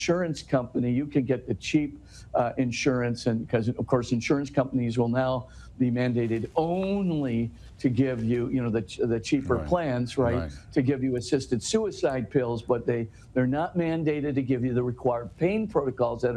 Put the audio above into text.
insurance company, you can get the cheap insurance, and because of course insurance companies will now be mandated only to give you, the cheaper Right. plans, right? Right. To give you assisted suicide pills, but they're not mandated to give you the required pain protocols that